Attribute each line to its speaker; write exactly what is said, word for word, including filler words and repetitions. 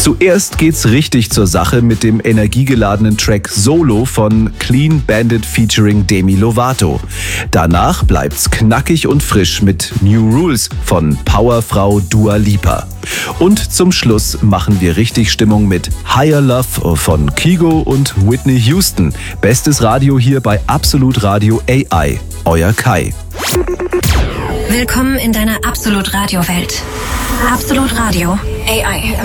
Speaker 1: Zuerst geht's richtig zur Sache mit dem energiegeladenen Track Solo von Clean Bandit featuring Demi Lovato. Danach bleibt's knackig und frisch mit New Rules von Powerfrau Dua Lipa. Und zum Schluss machen wir richtig Stimmung mit Higher Love von Kygo und Whitney Houston. Bestes Radio hier bei Absolut Radio A I. Euer Kai.
Speaker 2: Willkommen in deiner Absolut Radio Welt. Absolut Radio A I.